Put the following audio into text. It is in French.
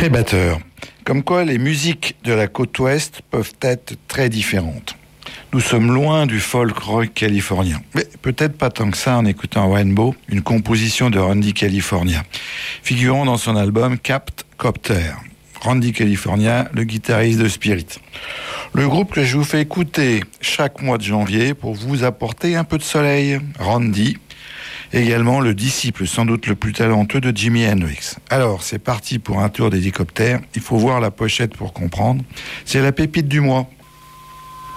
Très batteur. Comme quoi les musiques de la côte ouest peuvent être très différentes. Nous sommes loin du folk rock californien. Mais peut-être pas tant que ça en écoutant Rainbow, une composition de Randy California, figurant dans son album Capped Copter. Randy California, le guitariste de Spirit. Le groupe que je vous fais écouter chaque mois de janvier pour vous apporter un peu de soleil. Randy, également le disciple sans doute le plus talentueux de Jimi Hendrix. Alors, c'est parti pour un tour d'hélicoptère. Il faut voir la pochette pour comprendre. C'est la pépite du mois.